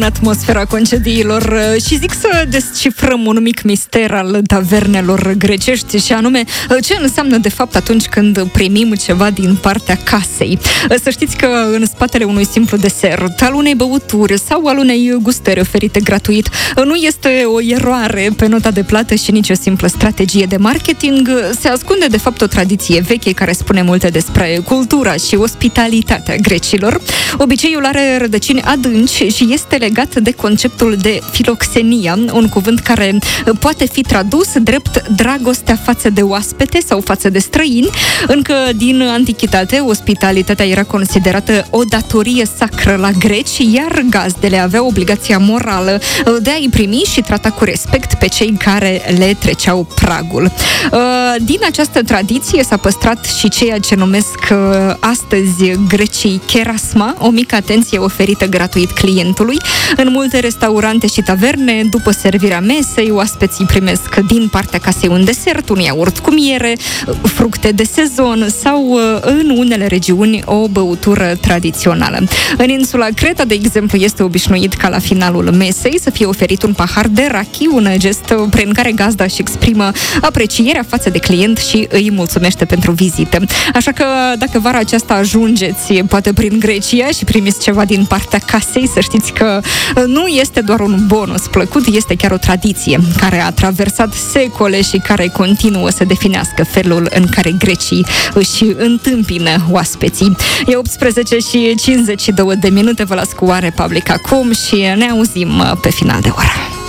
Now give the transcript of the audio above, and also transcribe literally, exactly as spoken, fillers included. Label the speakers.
Speaker 1: în atmosfera concediilor și zic să descifrăm un mic mister al tavernelor grecești și anume ce înseamnă de fapt atunci când primim ceva din partea casei. Să știți că în spatele unui simplu desert, al unei băuturi sau al unei gustări oferite gratuit, nu este o eroare pe nota de plată și nici o simplă strategie de marketing. Se ascunde de fapt o tradiție veche care spune multe despre cultura și ospitalitatea grecilor. Obiceiul are rădăcini adânci și este legat de conceptul de filoxenia, un cuvânt care poate fi tradus drept dragostea față de oaspete sau față de străini. Încă din antichitate, ospitalitatea era considerată o datorie sacră la greci, iar gazdele aveau obligația morală de a-i primi și trata cu respect pe cei care le treceau pragul. Din această tradiție s-a păstrat și ceea ce numesc astăzi grecii cherasma, o mică atenție oferită gratuit clientului. În multe restaurante și taverne, după servirea mesei, oaspeții primesc din partea casei un desert, un iaurt cu miere, fructe de sezon sau, în unele regiuni, o băutură tradițională. În insula Creta, de exemplu, este obișnuit ca la finalul mesei să fie oferit un pahar de rachi, un gest prin care gazda își exprimă aprecierea față de client și îi mulțumește pentru vizită. Așa că, dacă vara aceasta ajungeți, poate prin Grecia, și primiți ceva din partea casei, să știți că nu este doar un bonus plăcut, este chiar o tradiție care a traversat secole și care continuă să definească felul în care grecii își întâmpină oaspeții. E optsprezece și cincizeci și două de minute, vă las cu One Republic acum și ne auzim pe final de oră.